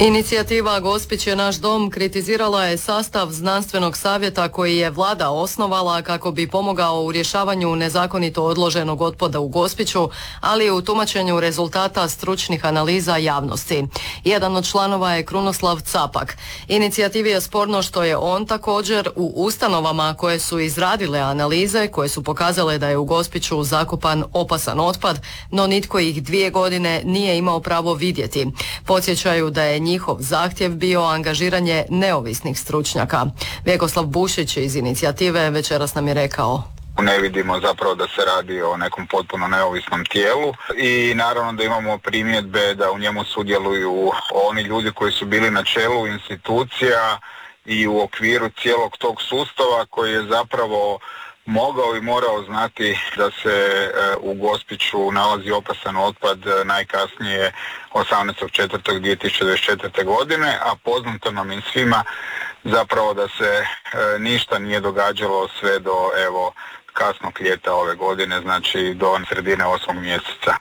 Inicijativa Gospić je naš dom kritizirala je sastav znanstvenog savjeta koji je vlada osnovala kako bi pomogao u rješavanju nezakonito odloženog otpada u Gospiću, ali i u tumačenju rezultata stručnih analiza javnosti. Jedan od članova je Krunoslav Capak. Inicijativi je sporno što je on također u ustanovama koje su izradile analize koje su pokazale da je u Gospiću zakopan opasan otpad, no nitko ih 2 godine nije imao pravo vidjeti. Podsjećaju da je njihov zahtjev bio angažiranje neovisnih stručnjaka. Vjekoslav Bušić iz inicijative večeras nam je rekao: ne vidimo zapravo da se radi o nekom potpuno neovisnom tijelu i naravno da imamo primjedbe da u njemu sudjeluju oni ljudi koji su bili na čelu institucija i u okviru cijelog tog sustava koji je zapravo mogao i morao znati da se u Gospiću nalazi opasan otpad najkasnije 18.4.2024. godine, a poznato nam je svima zapravo da se ništa nije događalo sve do kasnog ljeta ove godine, znači do sredine 8. mjeseca.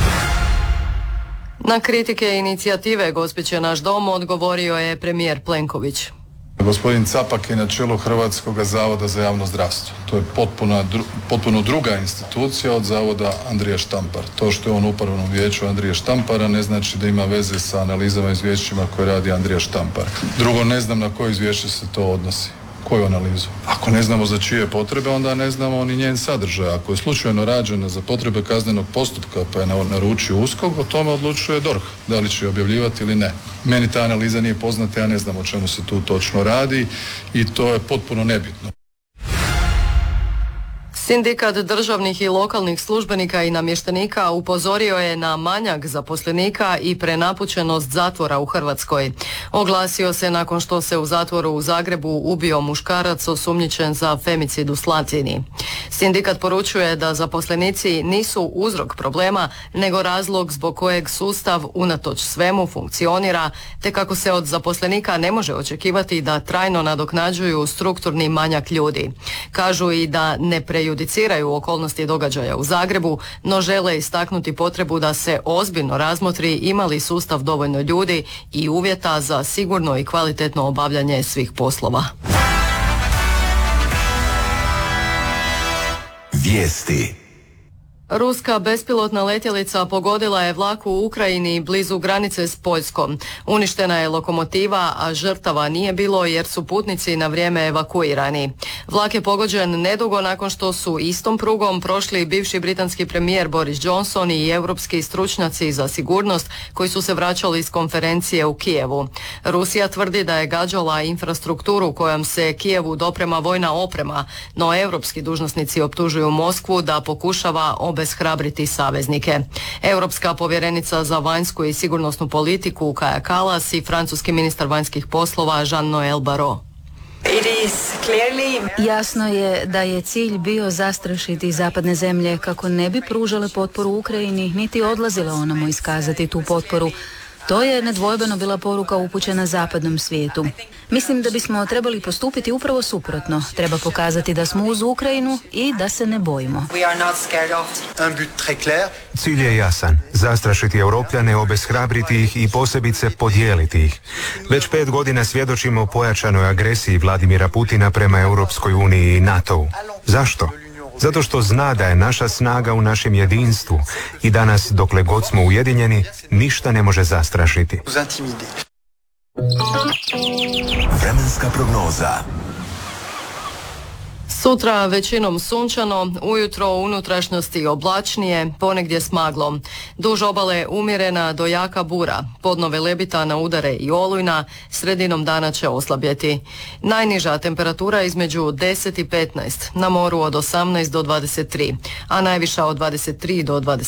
Na kritike inicijative Gospić je naš dom odgovorio je premijer Plenković. Gospodin Capak je na čelu Hrvatskog zavoda za javno zdravstvo. To je potpuno druga institucija od zavoda Andrija Štampar. To što je on u upravnom vijeću Andrija Štampara ne znači da ima veze sa analizama i izvješćima koje radi Andrija Štampar. Drugo, ne znam na koje izvješće se to odnosi. Koju analizu? Ako ne znamo za čije potrebe, onda ne znamo ni njen sadržaj. Ako je slučajno rađena za potrebe kaznenog postupka pa je naručio USKOK, o tome odlučuje DORH, da li će objavljivati ili ne. Meni ta analiza nije poznata, ja ne znam o čemu se tu točno radi i to je potpuno nebitno. Sindikat državnih i lokalnih službenika i namještenika upozorio je na manjak zaposlenika i prenapučenost zatvora u Hrvatskoj. Oglasio se nakon što se u zatvoru u Zagrebu ubio muškarac osumnjičen za femicid u Slatini. Sindikat poručuje da zaposlenici nisu uzrok problema, nego razlog zbog kojeg sustav unatoč svemu funkcionira, te kako se od zaposlenika ne može očekivati da trajno nadoknađuju strukturni manjak ljudi. Kažu i da ne prejudiciraju okolnosti događaja u Zagrebu, no žele istaknuti potrebu da se ozbiljno razmotri ima li sustav dovoljno ljudi i uvjeta za sigurno i kvalitetno obavljanje svih poslova. Vijesti. Ruska bespilotna letjelica pogodila je vlak u Ukrajini blizu granice s Poljskom. Uništena je lokomotiva, a žrtava nije bilo jer su putnici na vrijeme evakuirani. Vlak je pogođen nedugo nakon što su istom prugom prošli bivši britanski premijer Boris Johnson i europski stručnjaci za sigurnost koji su se vraćali iz konferencije u Kijevu. Rusija tvrdi da je gađala infrastrukturu kojom se Kijevu doprema vojna oprema, no europski dužnosnici optužuju Moskvu da pokušava obeshrabriti saveznike. Europska povjerenica za vanjsku i sigurnosnu politiku Kaja Kallas i francuski ministar vanjskih poslova Jean-Noël Barrot. Jasno je da je cilj bio zastrašiti zapadne zemlje kako ne bi pružale potporu Ukrajini niti odlazile onamo iskazati tu potporu. To je nedvojbeno bila poruka upućena zapadnom svijetu. Mislim da bismo trebali postupiti upravo suprotno. Treba pokazati da smo uz Ukrajinu i da se ne bojimo. Cilj je jasan. Zastrašiti Europljane, obeshrabriti ih i posebice podijeliti ih. Već 5 godina svjedočimo pojačanoj agresiji Vladimira Putina prema Europskoj uniji i NATO-u. Zašto? Zato što zna da je naša snaga u našem jedinstvu i danas, dokle god smo ujedinjeni, ništa ne može zastrašiti. Vremenska prognoza. Sutra većinom sunčano, ujutro u unutrašnjosti oblačnije, ponegdje s maglom. Duž obale umjerena do jaka bura, podnove lebita na udare i olujna, sredinom dana će oslabjeti. Najniža temperatura između 10 i 15, na moru od 18 do 23, a najviša od 23 do 20.